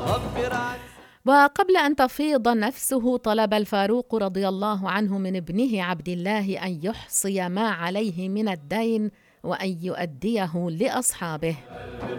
وقبل أن تفيض نفسه طلب الفاروق رضي الله عنه من ابنه عبد الله أن يحصي ما عليه من الدين وأن يؤديه لأصحابه.